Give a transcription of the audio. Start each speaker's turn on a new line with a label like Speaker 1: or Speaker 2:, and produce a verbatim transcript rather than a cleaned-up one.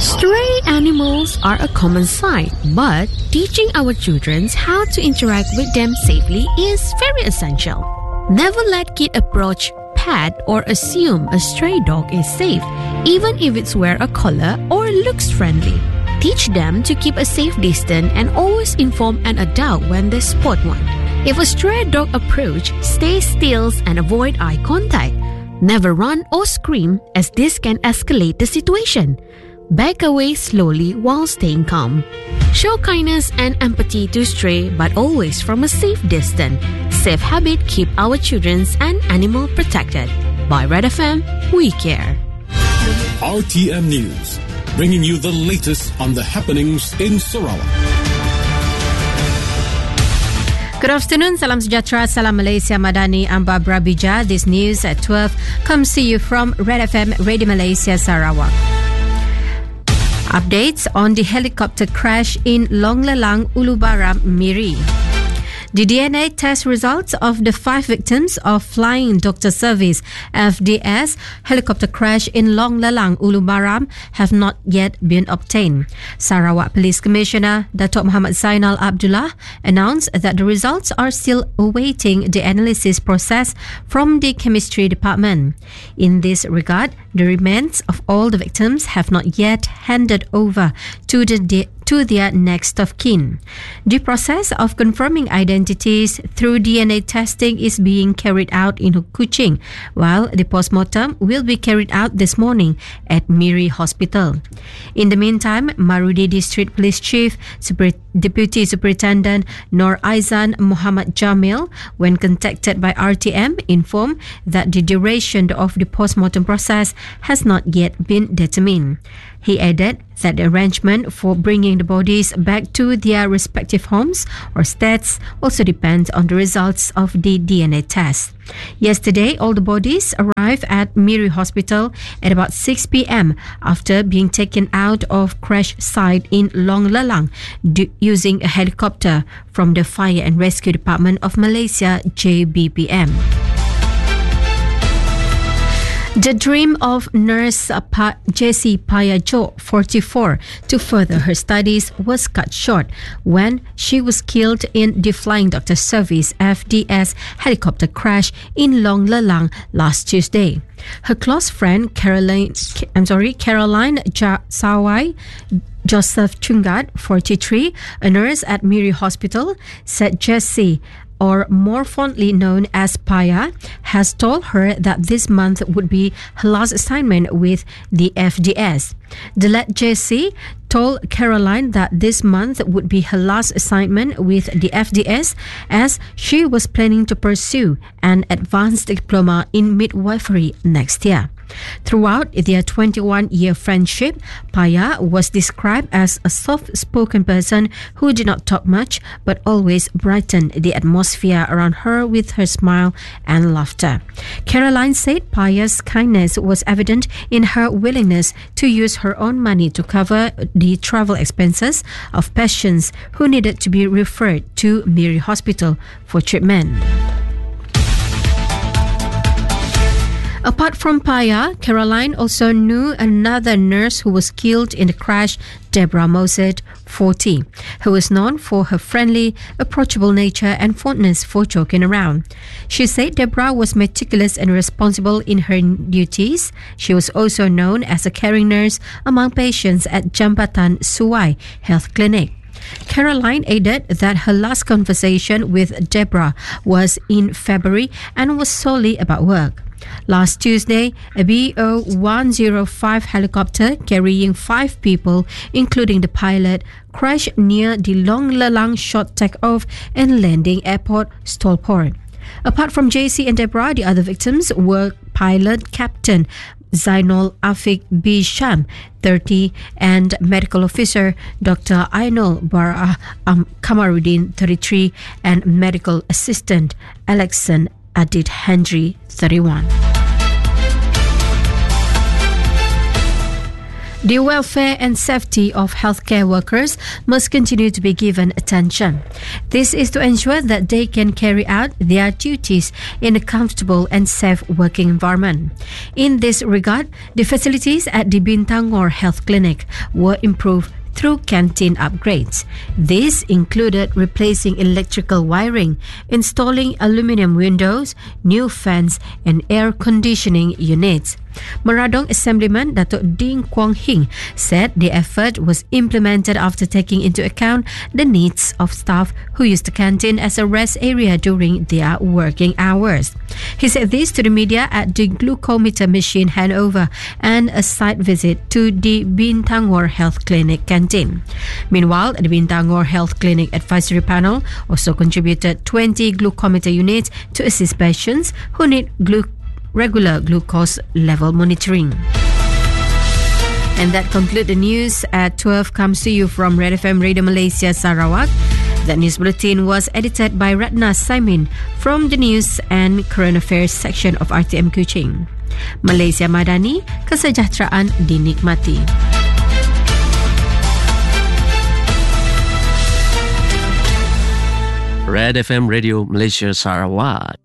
Speaker 1: Stray animals are a common sight, but teaching our children how to interact with them safely is very essential. Never let kid approach, pet, or assume a stray dog is safe, even if it's wear a collar or looks friendly. Teach them to keep a safe distance and always inform an adult when they spot one. If a stray dog approach, stay still and avoid eye contact. Never run or scream, as this can escalate the situation. Back away slowly while staying calm. Show kindness and empathy to stray, but always from a safe distance. Safe habit keep our children and animal protected. By Red F M, we care.
Speaker 2: R T M News, bringing you the latest on the happenings in Sarawak.
Speaker 3: Good afternoon, salam sejahtera, salam Malaysia Madani, I'm Barbara Bija. This news at twelve comes to you from Red F M Radio Malaysia Sarawak. Updates on the helicopter crash in Long Lelang, Ulu Baram, Miri. The D N A test results of the five victims of Flying Doctor Service F D S helicopter crash in Long Lelang, Ulu Baram have not yet been obtained. Sarawak Police Commissioner Datuk Muhammad Zainal Abdullah announced that the results are still awaiting the analysis process from the chemistry department. In this regard, the remains of all the victims have not yet handed over to the to their next of kin. The process of confirming identities through D N A testing is being carried out in Kuching, while the postmortem will be carried out this morning at Miri Hospital. In the meantime, Marudi District Police Chief Super- Deputy Superintendent Nur Aizan Muhammad Jamil, when contacted by R T M, informed that the duration of the postmortem process has not yet been determined. He added that the arrangement for bringing the bodies back to their respective homes or states also depends on the results of the D N A test. Yesterday, all the bodies arrived at Miri Hospital at about six p.m. after being taken out of crash site in Long Lelang d- using a helicopter from the Fire and Rescue Department of Malaysia, J B P M. The dream of nurse pa- Jessie Paya Jo, forty-four, to further her studies was cut short when she was killed in the Flying Doctor Service F D S helicopter crash in Long Lelang last Tuesday. Her close friend Caroline, I'm sorry, Caroline ja- Sawai Joseph Chungat, forty-three, a nurse at Miri Hospital, said Jessie, or more fondly known as Paya, has told her that this month would be her last assignment with the F D S. The late Jessie told Caroline that this month would be her last assignment with the F D S, as she was planning to pursue an advanced diploma in midwifery next year. Throughout their twenty-one-year friendship, Paya was described as a soft-spoken person who did not talk much but always brightened the atmosphere around her with her smile and laughter. Caroline said Paya's kindness was evident in her willingness to use her own money to cover the travel expenses of patients who needed to be referred to Miri Hospital for treatment. Apart from Paya, Caroline also knew another nurse who was killed in the crash, Deborah Moset, forty, who was known for her friendly, approachable nature and fondness for joking around. She said Deborah was meticulous and responsible in her duties. She was also known as a caring nurse among patients at Jambatan Suwai Health Clinic. Caroline added that her last conversation with Deborah was in February and was solely about work. Last Tuesday, a B O one oh five helicopter carrying five people, including the pilot, crashed near the Long Lelang short takeoff and landing airport, Stolport. Apart from J C and Deborah, the other victims were pilot Captain Zainul Afiq Bisham, thirty, and medical officer Doctor Ainul Bara um, Kamaruddin, thirty-three, and medical assistant Alexan Adit Hendry, thirty-one. The welfare and safety of healthcare workers must continue to be given attention. This is to ensure that they can carry out their duties in a comfortable and safe working environment. In this regard, the facilities at the Bintangor Health Clinic were improved through canteen upgrades. This included replacing electrical wiring, installing aluminium windows, new fans, and air conditioning units. Meradong Assemblyman Datuk Ding Kwong Hing said the effort was implemented after taking into account the needs of staff who use the canteen as a rest area during their working hours. He said this to the media at the glucometer machine handover and a site visit to the Bintangor Health Clinic canteen. Meanwhile, the Bintangor Health Clinic Advisory Panel also contributed twenty glucometer units to assist patients who need glucose regular glucose level monitoring. And that concludes the news at twelve. Comes to you from Red F M Radio Malaysia Sarawak. That news bulletin was edited by Ratna Simon from the News and Current Affairs section of R T M Kuching. Malaysia Madani, kesejahteraan dinikmati.
Speaker 4: Red F M Radio Malaysia Sarawak.